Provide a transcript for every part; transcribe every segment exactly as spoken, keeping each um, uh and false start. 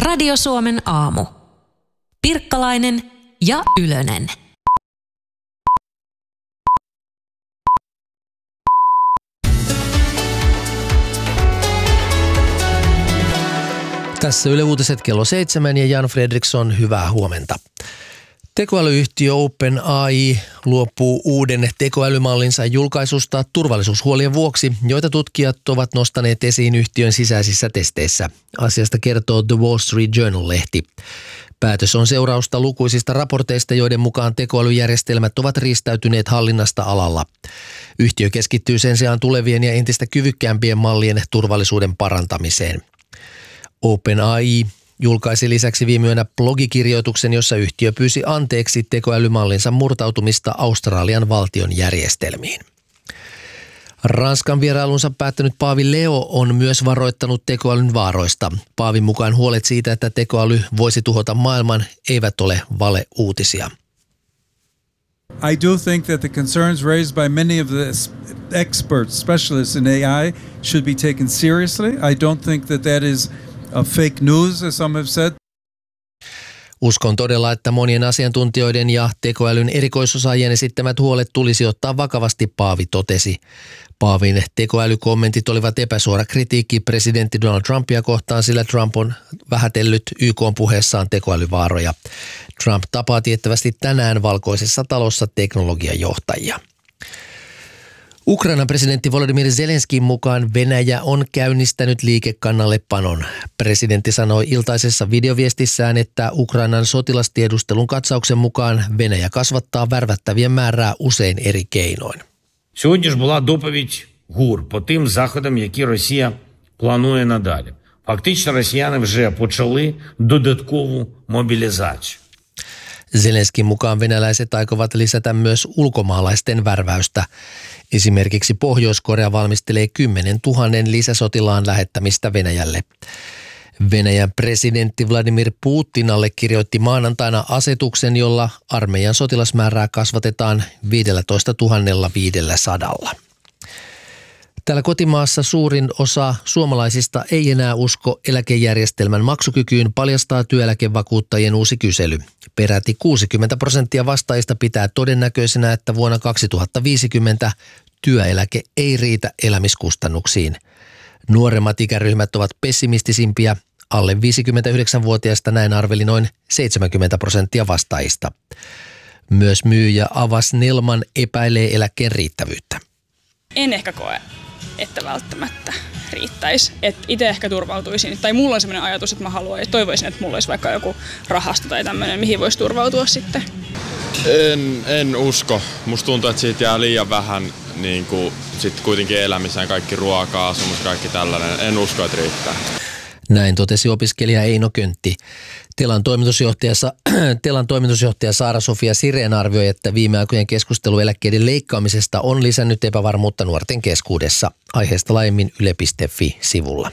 Radio Suomen aamu. Pirkkalainen ja Ylönen. Tässä Yle Uutiset kello seitsemän ja Jan Fredriksson, hyvää huomenta. Tekoälyyhtiö OpenAI luopuu uuden tekoälymallinsa julkaisusta turvallisuushuolien vuoksi, joita tutkijat ovat nostaneet esiin yhtiön sisäisissä testeissä. Asiasta kertoo The Wall Street Journal-lehti. Päätös on seurausta lukuisista raporteista, joiden mukaan tekoälyjärjestelmät ovat riistäytyneet hallinnasta alalla. Yhtiö keskittyy sen sijaan tulevien ja entistä kyvykkäämpien mallien turvallisuuden parantamiseen. OpenAI julkaisi lisäksi viime yönä blogikirjoituksen, jossa yhtiö pyysi anteeksi tekoälymallinsa murtautumista Australian valtion järjestelmiin. Ranskan vierailunsa päättänyt paavi Leo on myös varoittanut tekoälyn vaaroista. Paavin mukaan huolet siitä, että tekoäly voisi tuhota maailman, eivät ole valeuutisia. I do think that the concerns raised by many of the experts, specialists in A I, should be taken seriously. I don't think that that is a fake news, as some have said. Uskon todella, että monien asiantuntijoiden ja tekoälyn erikoisosaajien esittämät huolet tulisi ottaa vakavasti, paavi totesi. Paavin tekoälykommentit olivat epäsuora kritiikki presidentti Donald Trumpia kohtaan, sillä Trump on vähätellyt Y K:n puheessaan tekoälyvaaroja. Trump tapaa tiettävästi tänään Valkoisessa talossa teknologiajohtajia. Ukrainan presidentti Volodymyr Zelenskin mukaan Venäjä on käynnistänyt liikekannallepanon. Presidentti sanoi iltaisessa videoviestissään, että Ukrainan sotilastiedustelun katsauksen mukaan Venäjä kasvattaa värvättävien määrää usein eri keinoin. Сьогодні ж була доповідь ГУР по тим заходам, які Росія планує надалі. Фактично росіяни вже почали додаткову мобілізацію. Zelenskin mukaan venäläiset aikovat lisätä myös ulkomaalaisten värväystä. Esimerkiksi Pohjois-Korea valmistelee kymmenen tuhannen lisäsotilaan lähettämistä Venäjälle. Venäjän presidentti Vladimir Putin allekirjoitti maanantaina asetuksen, jolla armeijan sotilasmäärää kasvatetaan viisitoista tuhatta viisisataa. Täällä kotimaassa suurin osa suomalaisista ei enää usko eläkejärjestelmän maksukykyyn, paljastaa työeläkevakuuttajien uusi kysely. Peräti kuusikymmentä prosenttia vastaajista pitää todennäköisenä, että vuonna kaksituhattaviisikymmentä työeläke ei riitä elämiskustannuksiin. Nuoremmat ikäryhmät ovat pessimistisimpiä. Alle viisikymmentäyhdeksänvuotiaista näin arveli noin seitsemänkymmentä prosenttia vastaajista. Myös myyjä Avas Nelman epäilee eläkkeen riittävyyttä. En ehkä koe, että välttämättä riittäisi. Että itse ehkä turvautuisin, tai mulla on sellainen ajatus, että mä haluan, että toivoisin, että mulla olisi vaikka joku rahasto tai tämmöinen, mihin voisi turvautua sitten. En, en usko. Musta tuntuu, että siitä jää liian vähän niin kuin, sit kuitenkin elämiseen, kaikki ruokaa, asumus, kaikki tällainen. En usko, että riittää. Näin totesi opiskelija Eino Köntti. Telan toimitusjohtaja, Telan toimitusjohtaja Saara-Sofia Sireen arvioi, että viime aikojen keskustelu eläkkeiden leikkaamisesta on lisännyt epävarmuutta nuorten keskuudessa. Aiheesta laajemmin yle piste fi-sivulla.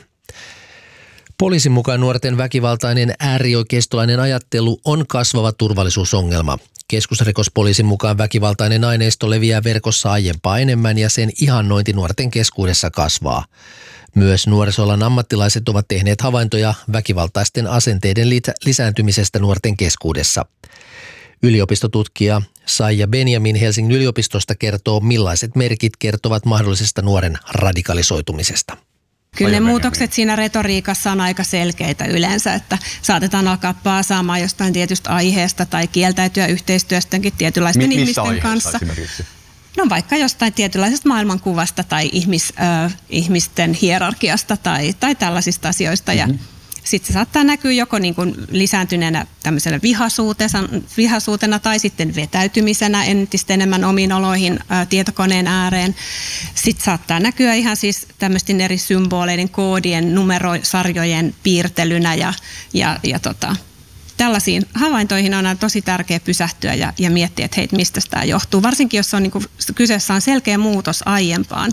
Poliisin mukaan nuorten väkivaltainen äärioikeistolainen ajattelu on kasvava turvallisuusongelma. Keskusrikospoliisin mukaan väkivaltainen aineisto leviää verkossa aiempaa enemmän ja sen ihannointi nuorten keskuudessa kasvaa. Myös nuorisoalan ammattilaiset ovat tehneet havaintoja väkivaltaisten asenteiden lisääntymisestä nuorten keskuudessa. Yliopistotutkija Saija Benjamin Helsingin yliopistosta kertoo, millaiset merkit kertovat mahdollisesta nuoren radikalisoitumisesta. Kyllä ne muutokset siinä retoriikassa on aika selkeitä yleensä, että saatetaan alkaa paasaamaan jostain tietystä aiheesta tai kieltäytyä yhteistyöstäkin tietynlaisten Mi- ihmisten kanssa. No vaikka jostain tietynlaisesta maailmankuvasta tai ihmis, äh, ihmisten hierarkiasta tai, tai tällaisista asioista. Mm-hmm. Ja sitten se saattaa näkyä joko niin kuin lisääntyneenä tämmöisellä vihasuutena, vihasuutena tai sitten vetäytymisenä entistä enemmän omiin oloihin äh, tietokoneen ääreen. Sitten saattaa näkyä ihan siis tämmöisten eri symboleiden, koodien, numerosarjojen piirtelynä ja, ja, ja tota, tällaisiin havaintoihin on tosi tärkeää pysähtyä ja, ja miettiä, että hei, mistä tämä johtuu. Varsinkin, jos on, niin kuin, kyseessä on selkeä muutos aiempaan.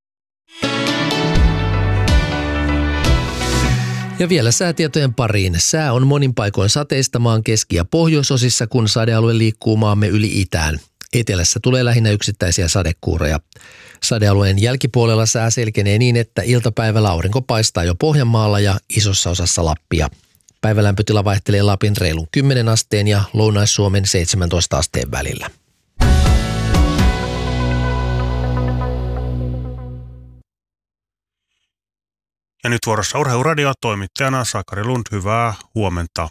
Ja vielä säätietojen pariin. Sää on monin paikoin sateista maan keski- ja pohjoisosissa, kun sadealue liikkuu maamme yli itään. Etelässä tulee lähinnä yksittäisiä sadekuuroja. Sadealueen jälkipuolella sää selkenee niin, että iltapäivällä aurinko paistaa jo Pohjanmaalla ja isossa osassa Lappia. Päivälämpötila vaihtelee Lapin reilun kymmenen asteen ja Lounais-Suomen seitsemäntoista asteen välillä. Ja nyt vuorossa Urheiluradio, toimittajana Sakari Lund, hyvää huomenta.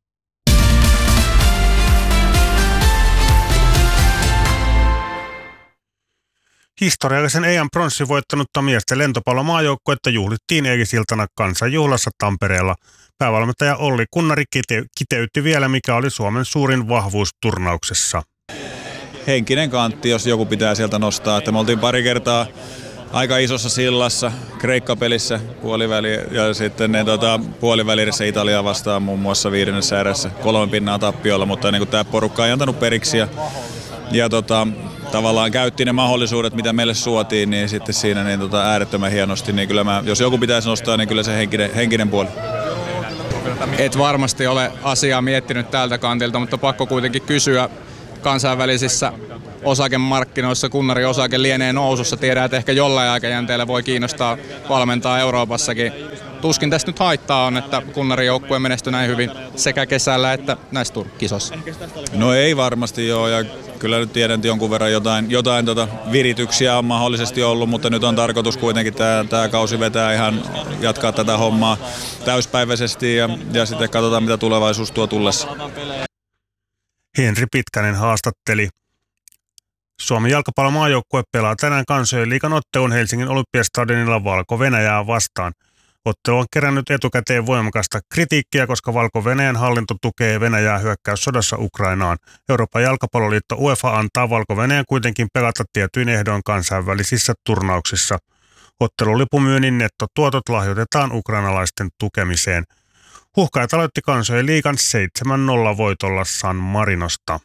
Historiallisen E M-pronssin voittanutta miesten lentopallomaajoukkuetta juhlittiin eilisiltana kansanjuhlassa Tampereella. Päävalmentaja Olli Kunnari kite- kiteytti vielä, mikä oli Suomen suurin vahvuus turnauksessa. Henkinen kantti, jos joku pitää sieltä nostaa. Että me oltiin pari kertaa aika isossa sillassa Kreikka-pelissä puoliväli ja sitten ne, tota, puolivälirissä Italia vastaan muun muassa viidennessä erässä kolme pinnaa tappiolla, mutta niin tämä porukka ei antanut periksi ja, ja tota, tavallaan käytti ne mahdollisuudet, mitä meille suotiin, niin sitten siinä niin tota, äärettömän hienosti. Niin kyllä mä, jos joku pitäisi nostaa, niin kyllä se henkinen, henkinen puoli. Et varmasti ole asiaa miettinyt tältä kantilta, mutta pakko kuitenkin kysyä kansainvälisissä osakemarkkinoissa Kunnari osake lienee nousussa. Tiedän, että ehkä jollain aikajänteellä voi kiinnostaa valmentaa Euroopassakin. Tuskin tästä nyt haittaa on, että Kunnarin joukkue menestyi näin hyvin sekä kesällä että näissä kisoissa. No ei varmasti joo, ja kyllä nyt tiedän, että jonkun verran jotain, jotain tota virityksiä on mahdollisesti ollut, mutta nyt on tarkoitus kuitenkin tämä, tämä kausi vetää ihan jatkaa tätä hommaa täyspäiväisesti ja, ja sitten katsotaan, mitä tulevaisuus tuo tullessa. Henri Pitkänen haastatteli. Suomen jalkapallomaajoukkue pelaa tänään Kansojen liigan ottelun Helsingin Olympiastadionilla Valko-Venäjää vastaan. Ottelu on kerännyt etukäteen voimakasta kritiikkiä, koska Valko-Venäjän hallinto tukee Venäjää hyökkäyssodassa Ukrainaan. Euroopan jalkapalloliitto UEFA antaa Valko-Venäjän kuitenkin pelata tietyin ehdoin kansainvälisissä turnauksissa. Ottelulipumyynnin nettotuotot lahjoitetaan ukrainalaisten tukemiseen. Huuhkajat aloitti Kansojen liigan seitsemän nolla voitolla San Marinosta.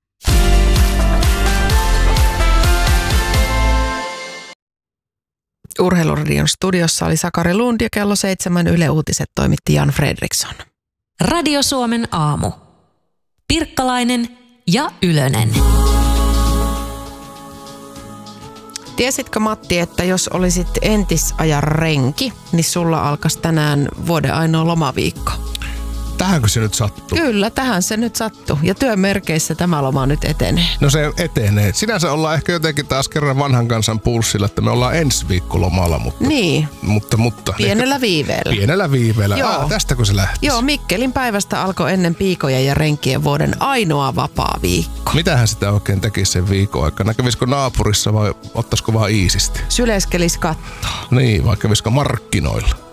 Urheiluradion studiossa oli Sakari Lund ja kello seitsemän Yle Uutiset toimitti Jan Fredriksson. Radio Suomen aamu. Pirkkalainen ja Ylönen. Tiesitkö Matti, että jos olisit entisajan renki, niin sulla alkaisi tänään vuoden ainoa lomaviikko? Tähänkö se nyt sattuu? Kyllä, tähän se nyt sattuu. Ja työmerkeissä tämä loma nyt etenee. No se etenee. Sinänsä ollaan ehkä jotenkin taas kerran vanhan kansan pulssilla, että me ollaan ensi viikko lomalla, mutta... Niin. Mutta, mutta... Pienellä viiveellä. Pienellä viiveellä. Joo. Ah, tästäkö se lähtisi? Joo, Mikkelin päivästä alkoi ennen piikojen ja renkien vuoden ainoa vapaa viikko. Mitähän sitä oikein tekisi sen viikon aikana? Kävisikö naapurissa vai ottaisiko vaan iisisti? Syleskelis kattoa. Niin, vai kävisikö markkinoilla?